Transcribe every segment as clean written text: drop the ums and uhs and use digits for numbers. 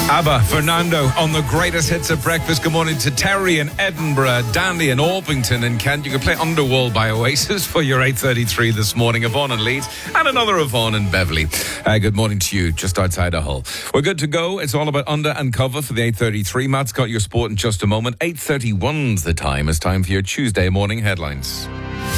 ABBA, Fernando on the greatest hits of breakfast. Good morning to Terry in Edinburgh, Dandy in Orpington and Kent. You can play Underworld by Oasis for your 8:33 this morning. Yvonne in Leeds and another Yvonne in Beverley. Good morning to you just outside of Hull. We're good to go. It's all about under and cover for the 8:33. Matt's got your sport in just a moment. 8:31's the time. It's time for your Tuesday morning headlines.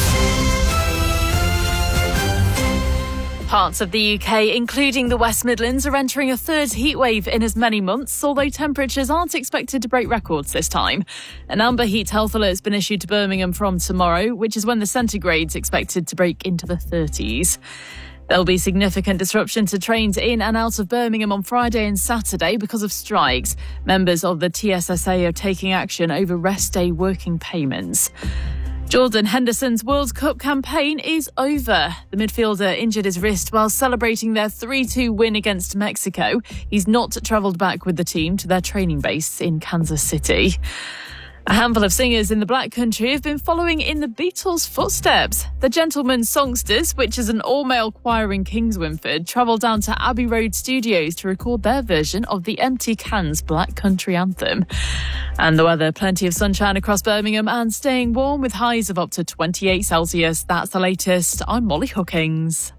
Parts of the UK, including the West Midlands, are entering a third heatwave in as many months, although temperatures aren't expected to break records this time. An amber heat health alert has been issued to Birmingham from tomorrow, which is when the centigrade's expected to break into the 30s. There'll be significant disruption to trains in and out of Birmingham on Friday and Saturday because of strikes. Members of the TSSA are taking action over rest day working payments. Jordan Henderson's World Cup campaign is over. The midfielder injured his wrist while celebrating their 3-2 win against Mexico. He's not travelled back with the team to their training base in Kansas City. A handful of singers in the Black Country have been following in the Beatles' footsteps. The Gentlemen Songsters, which is an all-male choir in Kingswinford, travelled down to Abbey Road Studios to record their version of the Empty Cans Black Country anthem. And the weather, plenty of sunshine across Birmingham and staying warm with highs of up to 28 Celsius. That's the latest. I'm Molly Hookings.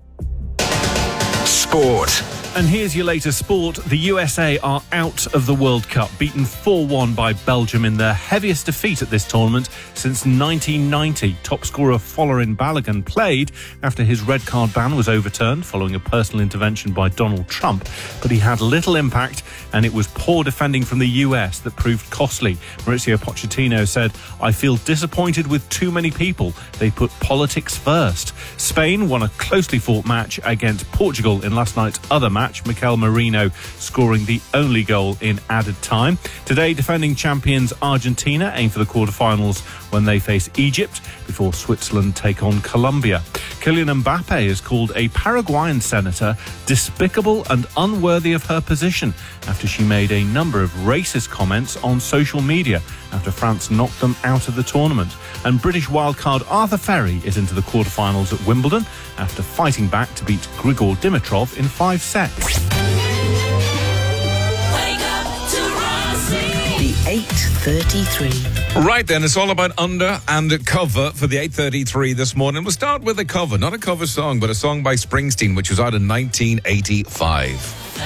Sport. And here's your latest sport. The USA are out of the World Cup, beaten 4-1 by Belgium in their heaviest defeat at this tournament since 1990. Top scorer Folarin Balogun played after his red card ban was overturned following a personal intervention by Donald Trump, but he had little impact and it was poor defending from the US that proved costly. Mauricio Pochettino said, "I feel disappointed with too many people. They put politics first." Spain won a closely fought match against Portugal in last night's other match, Mikel Merino scoring the only goal in added time. Today, defending champions Argentina aim for the quarterfinals when they face Egypt before Switzerland take on Colombia. Kylian Mbappe has called a Paraguayan senator despicable and unworthy of her position after she made a number of racist comments on social media after France knocked them out of the tournament. And British wildcard Arthur Ferry is into the quarterfinals at Wimbledon after fighting back to beat Grigor Dimitrov in 5 sets. The 8:33. Right then, it's all about under and cover for the 8:33 this morning. We'll start with a cover, not a cover song, but a song by Springsteen, which was out in 1985.